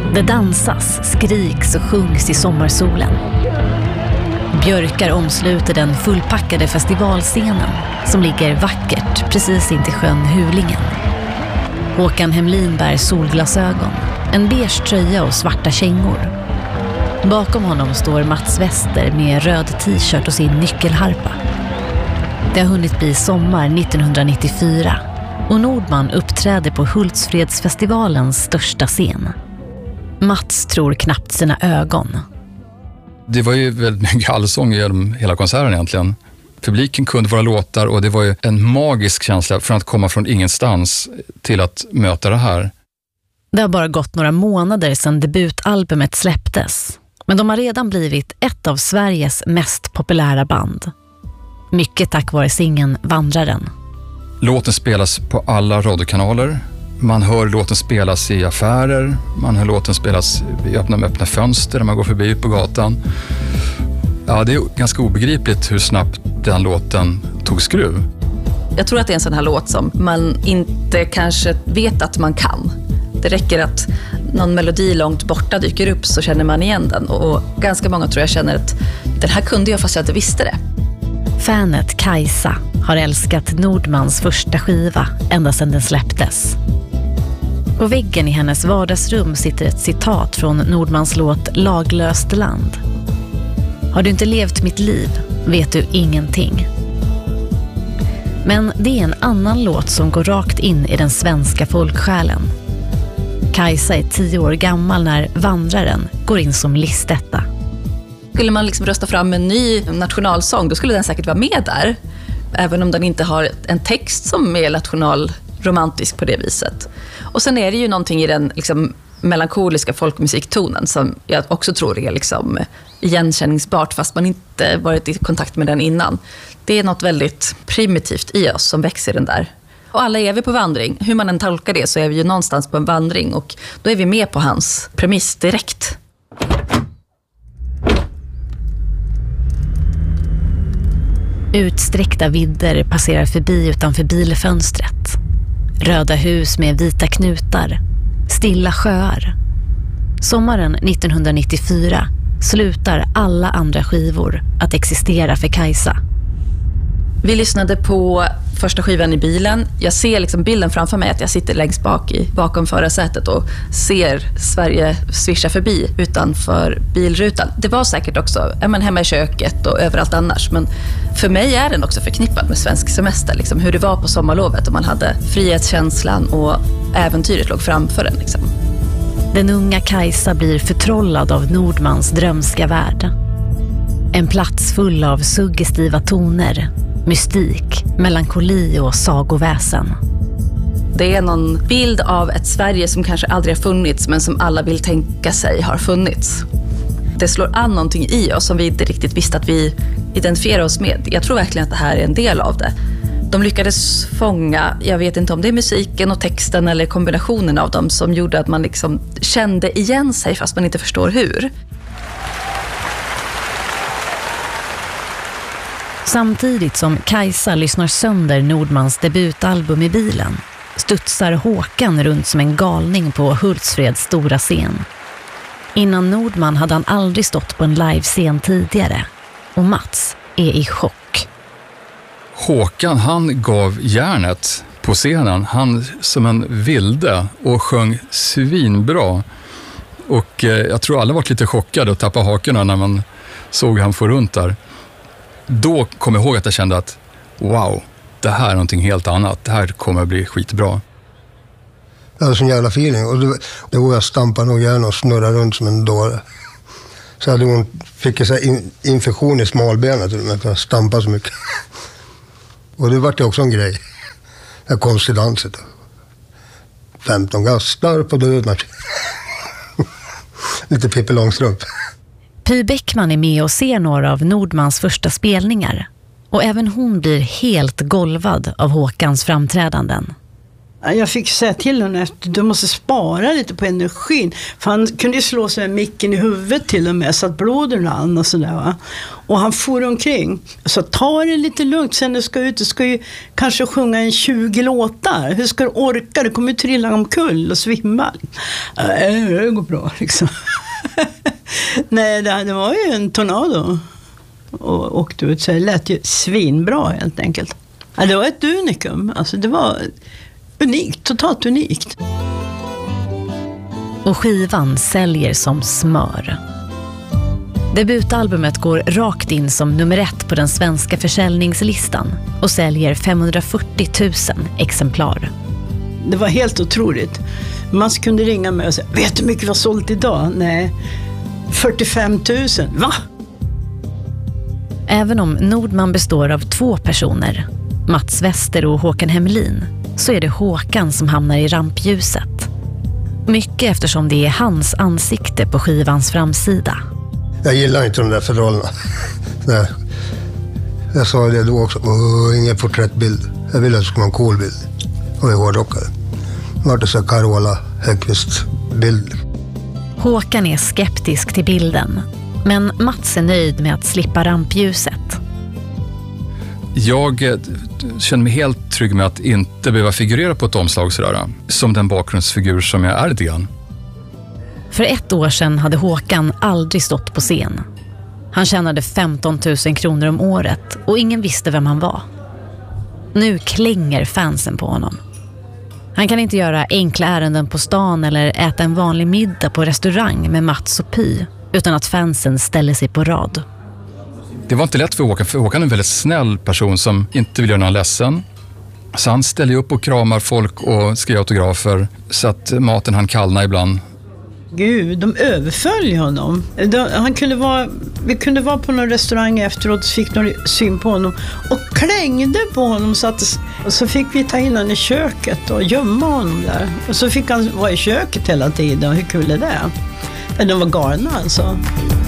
Det dansas, skriks och sjungs i sommarsolen. Björkar omsluter den fullpackade festivalscenen som ligger vackert precis intill sjön Hulingen. Håkan Hemlin bär solglasögon, en beige tröja och svarta kängor. Bakom honom står Mats Wester med röd t-shirt och sin nyckelharpa. Det har hunnit bli sommar 1994 och Nordman uppträder på Hultsfredsfestivalens största scen. Mats tror knappt sina ögon. Det var ju väldigt mycket allsång genom hela konserten egentligen. Publiken kunde våra låtar och det var ju en magisk känsla från att komma från ingenstans till att möta det här. Det har bara gått några månader sedan debutalbumet släpptes. Men de har redan blivit ett av Sveriges mest populära band. Mycket tack vare singeln Vandraren. Låten spelas på alla radiokanaler. Man hör låten spelas i affärer. Man hör låten spelas i öppna fönster när man går förbi på gatan. Ja, det är ganska obegripligt hur snabbt den låten tog skruv. Jag tror att det är en sån här låt som man inte kanske vet att man kan. Det räcker att någon melodi långt borta dyker upp så känner man igen den. Och ganska många tror jag känner att den här kunde jag fast jag inte visste det. Fanet Kajsa har älskat Nordmans första skiva ända sedan den släpptes. På väggen i hennes vardagsrum sitter ett citat från Nordmans låt Laglöst land. Har du inte levt mitt liv vet du ingenting. Men det är en annan låt som går rakt in i den svenska folksjälen. Kajsa är 10 år gammal när Vandraren går in som listetta. Skulle man liksom rösta fram en ny nationalsång, då skulle den säkert vara med där. Även om den inte har en text som är nationalromantisk på det viset. Och sen är det ju någonting i den liksom melankoliska folkmusiktonen som jag också tror är liksom igenkänningsbart fast man inte varit i kontakt med den innan. Det är något väldigt primitivt i oss som växer den där. Och alla är vi på vandring. Hur man än tolkar det så är vi ju någonstans på en vandring och då är vi med på hans premiss direkt. Utsträckta vidder passerar förbi utanför bilfönstret. Röda hus med vita knutar. Stilla sjöar. Sommaren 1994 slutar alla andra skivor att existera för Kajsa. Vi lyssnade på första skivan i bilen. Jag ser liksom bilden framför mig att jag sitter längst bakom förarsätet och ser Sverige svischa förbi utanför bilrutan. Det var säkert också hemma i köket och överallt annars. Men för mig är den också förknippad med svensk semester. Liksom, hur det var på sommarlovet och man hade frihetskänslan och äventyret låg framför den. Liksom. Den unga Kajsa blir förtrollad av Nordmans drömska värld. En plats full av suggestiva toner, mystik, melankoli och sagoväsen. Det är någon bild av ett Sverige som kanske aldrig har funnits men som alla vill tänka sig har funnits. Det slår an någonting i oss som vi inte riktigt visste att vi identifierar oss med. Jag tror verkligen att det här är en del av det. De lyckades fånga, jag vet inte om det är musiken och texten eller kombinationen av dem som gjorde att man liksom kände igen sig fast man inte förstår hur. Samtidigt som Kajsa lyssnar sönder Nordmans debutalbum i bilen studsar Håkan runt som en galning på Hultsfreds stora scen. Innan Nordman hade han aldrig stått på en livescen tidigare och Mats är i chock. Håkan, han gav järnet på scenen. Han som en vilde och sjöng svinbra. Och jag tror alla var lite chockade och tappade hakorna när man såg han få runt där. Då kom jag ihåg att jag kände att wow, det här är någonting helt annat. Det här kommer att bli skitbra. Jag hade sån jävla feeling. Och då jag stampade nog gärna och snurrade runt som en dåre. Så hade hon fick en infektion i smalbenet med att stampa så mycket. Och det var det också en grej. Det konstigt danset. 15 gastar på döden. Lite Pippi Långstrump. Py Bäckman är med och ser några av Nordmans första spelningar. Och även hon blir helt golvad av Håkans framträdanden. Jag fick säga till honom att du måste spara lite på energin. För han kunde ju slå sig med micken i huvudet till och med så att blodet rann och sådär, va. Och han for omkring. Så ta det lite lugnt sen du ska ut. Du ska ju kanske sjunga en 20 låtar. Hur ska du orka? Du kommer ju trilla omkull och svimma. Det går bra liksom. Nej, det var ju en tornado. Och åkte ut, så det lät ju svinbra helt enkelt. Ja, det var ett unikum. Alltså det var unikt, totalt unikt. Och skivan säljer som smör. Debutalbumet går rakt in som nummer 1 på den svenska försäljningslistan och säljer 540 000 exemplar. Det var helt otroligt. Man kunde ringa mig och säga, vet du hur mycket vi har sålt idag? Nej, 45 000. Va? Även om Nordman består av 2 personer, Mats Wester och Håkan Hemmelin, så är det Håkan som hamnar i rampljuset. Mycket eftersom det är hans ansikte på skivans framsida. Jag gillar inte de där förhållandena. Jag sa det då också, ingen porträttbild. Jag ville att det skulle vara en cool bild. Och jag hårdrockade. Det var det så Carola Häggkvist-bild. Håkan är skeptisk till bilden, men Mats är nöjd med att slippa rampljuset. Jag känner mig helt trygg med att inte behöva figurera på ett omslag sådär, som den bakgrundsfigur som jag är lite grann. För 1 år sedan hade Håkan aldrig stått på scen. Han tjänade 15 000 kronor om året och ingen visste vem han var. Nu klänger fansen på honom. Han kan inte göra enkla ärenden på stan eller äta en vanlig middag på restaurang med Mats och Py utan att fansen ställer sig på rad. Det var inte lätt för Håkan är en väldigt snäll person som inte vill göra någon ledsen. Så han ställer upp och kramar folk och skriver autografer så att maten han kallna ibland. Gud, de överfölj honom. Vi kunde vara på någon restaurang efteråt, så fick de syn på honom och klängde på honom så fick vi ta in honom i köket och gömma honom där. Och så fick han vara i köket hela tiden. Hur kul är det? De var galna alltså.